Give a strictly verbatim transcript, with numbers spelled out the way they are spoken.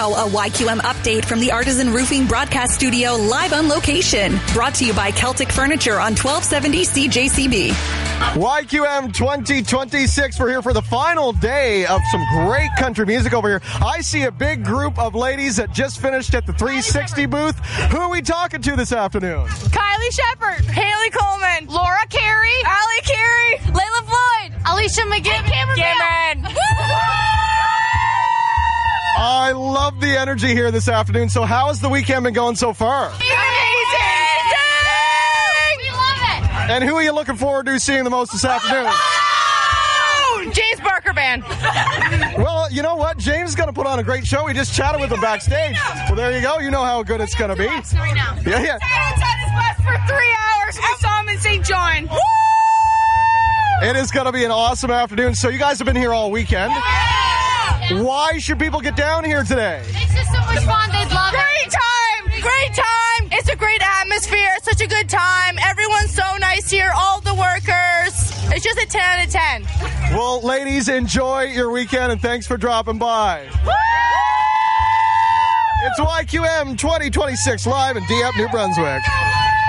Now, a Y Q M update from the Artisan Roofing Broadcast Studio live on location. Brought to you by Celtic Furniture on twelve seventy C J C B. Y Q M twenty twenty-six. We're here for the final day of some great country music over here. I see a big group of ladies that just finished at the three sixty booth. Who are we talking to this afternoon? Kylie Shepherd, Haley Coleman, Laura Carey, Allie Carey, Layla Floyd, Alicia McGibbon, Cameron. I love the energy here this afternoon. So how has the weekend been going so far? Amazing! We love it! And who are you looking forward to seeing the most this afternoon? Oh, James Barker Band. Well, you know what? James is going to put on a great show. We just chatted with him backstage. Well, there you go. You know how good it's going to be. Right now. Yeah, yeah. Silence on his bus for three hours. We saw him in Saint John. It is going to be an awesome afternoon. So you guys have been here all weekend. Why should people get down here today? It's just so much fun. They'd love it. Great time. Great time. It's a great atmosphere. Such a good time. Everyone's so nice here. All the workers. It's just a ten out of ten. Well, ladies, enjoy your weekend, and thanks for dropping by. Woo! It's Y Q M twenty twenty-six live in Dieppe, New Brunswick.